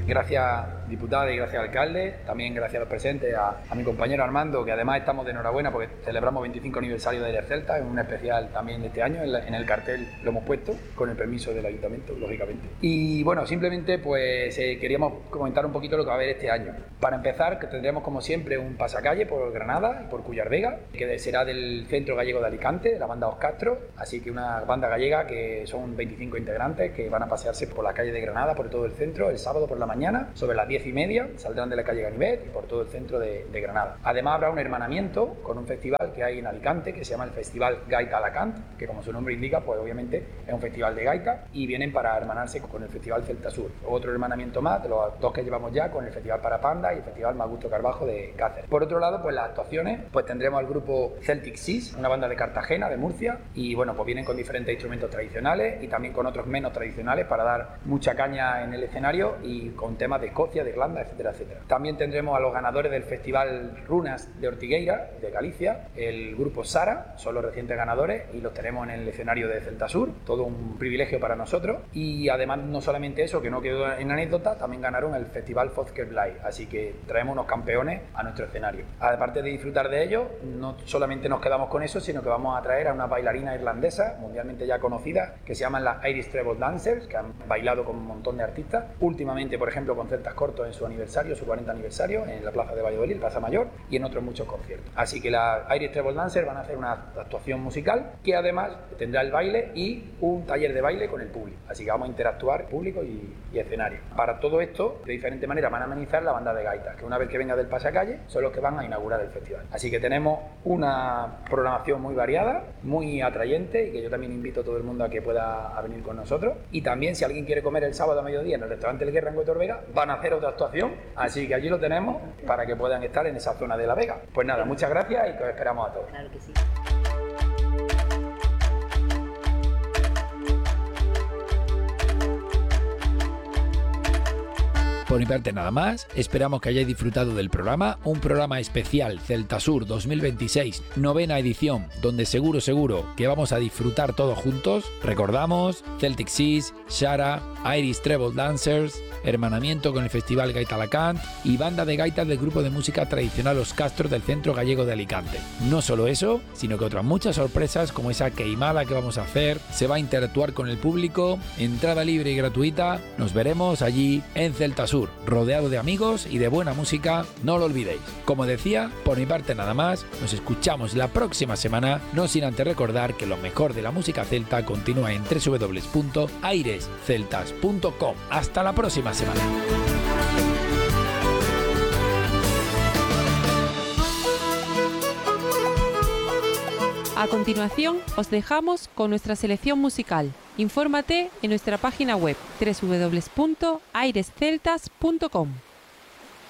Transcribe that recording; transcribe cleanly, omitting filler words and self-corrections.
Gracias, diputada, y gracias, alcalde. También gracias a los presentes, a mi compañero Armando, que además estamos de enhorabuena porque celebramos 25 aniversario de Aires Celtas, en un especial también de este año. En el cartel lo hemos puesto, con el permiso del ayuntamiento, lógicamente. Y bueno, simplemente pues queríamos comentar un poquito lo que va a haber este año. Para empezar, que tendremos como siempre un pasacalle por Granada y por Cuyar Vega, que será del Centro Gallego de Alicante, de la banda Os Castro. Así que una banda gallega que son 25 integrantes que van a pasearse por la calle de Granada, por todo el centro, el sábado por la mañana, sobre las 10:30, saldrán de la calle Ganivet y por todo el centro de Granada. Además habrá un hermanamiento con un festival que hay en Alicante, que se llama el Festival Gaita Alacant, que como su nombre indica, pues obviamente es un festival de gaita, y vienen para hermanarse con el Festival Celta Sur. Otro hermanamiento más, de los dos que llevamos ya, con el Festival Parapanda y el Festival Magusto Carbajo de Cáceres. Por otro lado, pues las actuaciones, pues tendremos al grupo Celtic Seas, una banda de Cartagena, de Murcia, y bueno, pues vienen con diferentes instrumentos tradicionales y también con otros menos tradicionales para dar mucha caña en el escenario, y con temas de Escocia, de Irlanda, etcétera, etcétera. También tendremos a los ganadores del Festival Runas de Ortigueira, de Galicia, el grupo Sara, son los recientes ganadores, y los tenemos en el escenario de Celta Sur, todo un privilegio para nosotros. Y además, no solamente eso, que no quedó en anécdota, también ganaron el Festival Fozker Live, así que traemos unos campeones a nuestro escenario. Aparte de disfrutar de ellos, no solamente nos quedamos con eso, sino que vamos a traer a una bailarina irlandesa mundialmente ya conocida, que se llaman las Irish Treble Dancers, que han bailado con un montón de artistas, últimamente por ejemplo con Celtas Cortos en su aniversario, su 40 aniversario, en la Plaza de Valladolid, Plaza Mayor, y en otros muchos conciertos. Así que las Irish Treble Dancers van a hacer una actuación musical que además tendrá el baile y un taller de baile con el público, así que vamos a interactuar público y escenario. Para todo esto, de diferente manera, van a amenizar la banda de gaitas, que una vez que venga del pasacalle son los que van a inaugurar el festival. Así que tenemos una programación muy variada, muy atrayente, y que yo también invito a todo el mundo a que pueda venir con nosotros. Y también, si alguien quiere comer el sábado a mediodía en el restaurante El Guerra en Huetor Vega, van a hacer otra actuación, así que allí lo tenemos para que puedan estar en esa zona de La Vega. Pues nada, muchas gracias y que os esperamos a todos. Claro que sí. Por mi parte nada más, esperamos que hayáis disfrutado del programa, un programa especial Celta Sur 2026, 9ª edición, donde seguro que vamos a disfrutar todos juntos. Recordamos, Celtic Seas, Shara, Irish Treble Dancers, hermanamiento con el Festival Gaita Alacant y banda de gaitas del grupo de música tradicional Os Castros del Centro Gallego de Alicante. No solo eso, sino que otras muchas sorpresas como esa queimada que vamos a hacer, se va a interactuar con el público, entrada libre y gratuita. Nos veremos allí en Celta Sur, rodeado de amigos y de buena música, no lo olvidéis. Como decía, por mi parte nada más, nos escuchamos la próxima semana, no sin antes recordar que lo mejor de la música celta continúa en www.airesceltas.com. Hasta la próxima semana. A continuación, os dejamos con nuestra selección musical. Infórmate en nuestra página web www.airesceltas.com.